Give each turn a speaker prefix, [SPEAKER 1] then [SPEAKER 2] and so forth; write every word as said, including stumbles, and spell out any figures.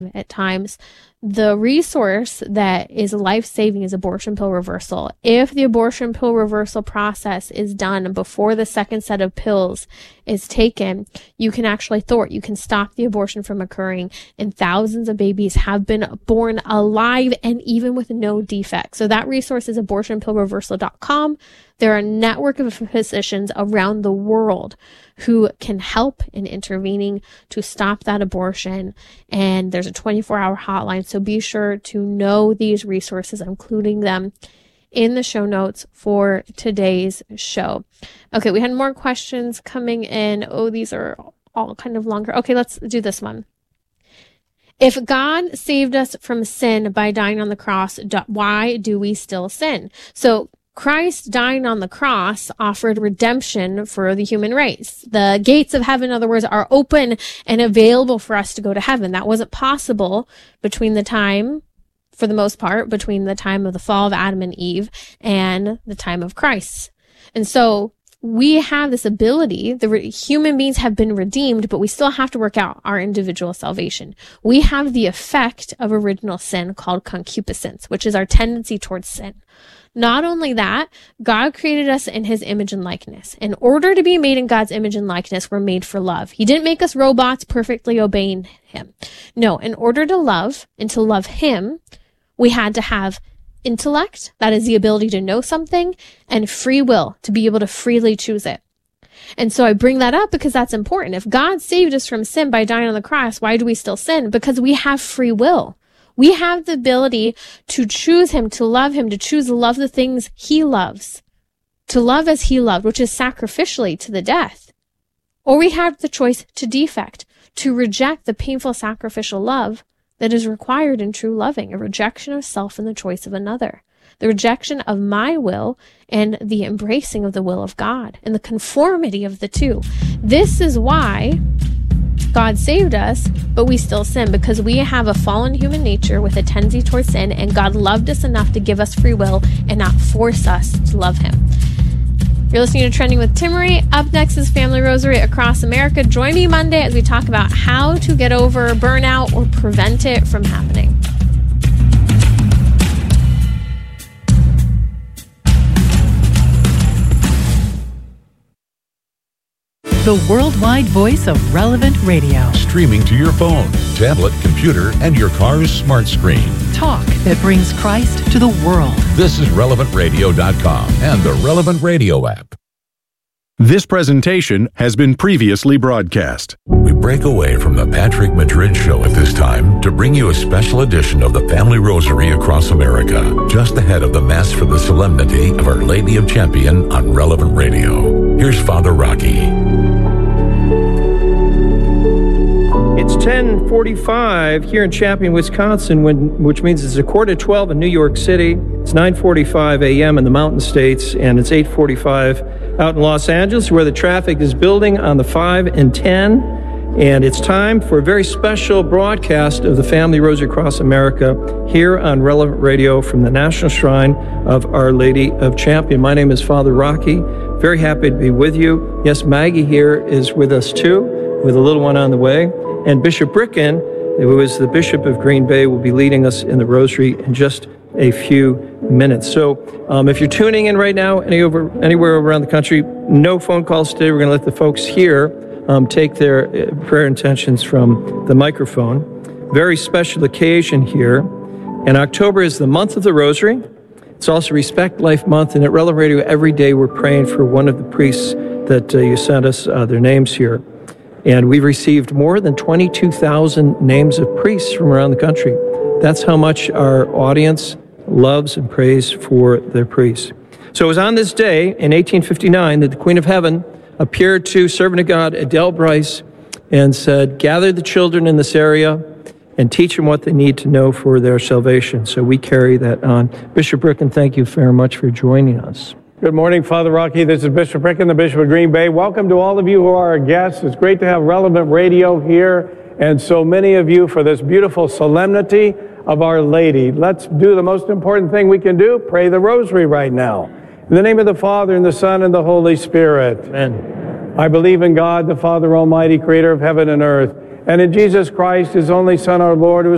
[SPEAKER 1] at times. The resource that is life-saving is abortion pill reversal. If the abortion pill reversal process is done before the second set of pills is taken, you can actually thwart, you can stop the abortion from occurring, and thousands of babies have been born alive and even with no defects. So that resource is abortion pill reversal dot com. There are a network of physicians around the world who can help in intervening to stop that abortion. And there's a twenty-four hour hotline. So be sure to know these resources, including them in the show notes for today's show. Okay, we had more questions coming in. Oh, these are all kind of longer. Okay, let's do this one. If God saved us from sin by dying on the cross, why do we still sin? So Christ dying on the cross offered redemption for the human race. The gates of heaven, in other words, are open and available for us to go to heaven. That wasn't possible between the time, for the most part, between the time of the fall of Adam and Eve and the time of Christ. And so we have this ability, the re- human beings have been redeemed, but we still have to work out our individual salvation. We have the effect of original sin called concupiscence, which is our tendency towards sin. Not only that, God created us in his image and likeness. In order to be made in God's image and likeness, we're made for love. He didn't make us robots perfectly obeying him. No, in order to love and to love him, we had to have intellect, that is the ability to know something, and free will, to be able to freely choose it. And so I bring that up because that's important. If God saved us from sin by dying on the cross, why do we still sin? Because we have free will. We have the ability to choose him, to love him, to choose to love the things he loves, to love as he loved, which is sacrificially to the death. Or we have the choice to defect, to reject the painful sacrificial love that is required in true loving, a rejection of self and the choice of another, the rejection of my will and the embracing of the will of God, and the conformity of the two. This is why God saved us, but we still sin, because we have a fallen human nature with a tendency towards sin, and God loved us enough to give us free will and not force us to love him. You're listening to Trending with Timmerie. Up next is Family Rosary Across America. Join me Monday as we talk about how to get over burnout or prevent it from happening.
[SPEAKER 2] The worldwide voice of Relevant Radio.
[SPEAKER 3] Streaming to your phone, tablet, computer, and your car's smart screen.
[SPEAKER 2] Talk that brings Christ to the world.
[SPEAKER 3] This is relevant radio dot com and the Relevant Radio app.
[SPEAKER 4] This presentation has been previously broadcast.
[SPEAKER 3] We break away from the Patrick Madrid Show at this time to bring you a special edition of the Family Rosary Across America, just ahead of the Mass for the Solemnity of Our Lady of Champion on Relevant Radio. Here's Father Rocky.
[SPEAKER 5] It's ten forty-five here in Champion, Wisconsin, when, which means it's a quarter to twelve in New York City. It's nine forty-five a.m. in the Mountain States, and it's eight forty-five out in Los Angeles, where the traffic is building on the five and ten. And it's time for a very special broadcast of the Family Rosary Across America here on Relevant Radio from the National Shrine of Our Lady of Champion. My name is Father Rocky. Very happy to be with you. Yes, Maggie here is with us too, with a little one on the way. And Bishop Bricken, who is the Bishop of Green Bay, will be leading us in the Rosary in just a few minutes. So um, if you're tuning in right now, any over, anywhere around the country, no phone calls today. We're going to let the folks here um, take their uh, prayer intentions from the microphone. Very special occasion here. And October is the month of the Rosary. It's also Respect Life Month. And at Relevant Radio, every day we're praying for one of the priests that uh, you sent us uh, their names here. And we've received more than twenty-two thousand names of priests from around the country. That's how much our audience loves and prays for their priests. So it was on this day in eighteen fifty-nine that the Queen of Heaven appeared to servant of God Adele Bryce and said, gather the children in this area and teach them what they need to know for their salvation. So we carry that on. Bishop Bricken, thank you very much for joining us.
[SPEAKER 6] Good morning, Father Rocky. This is Bishop Bricken, the Bishop of Green Bay. Welcome to all of you who are our guests. It's great to have Relevant Radio here and so many of you for this beautiful solemnity of Our Lady. Let's do the most important thing we can do, pray the Rosary right now. In the name of the Father, and the Son, and the Holy Spirit.
[SPEAKER 5] Amen.
[SPEAKER 6] I believe in God, the Father Almighty, creator of heaven and earth, and in Jesus Christ, his only Son, our Lord, who was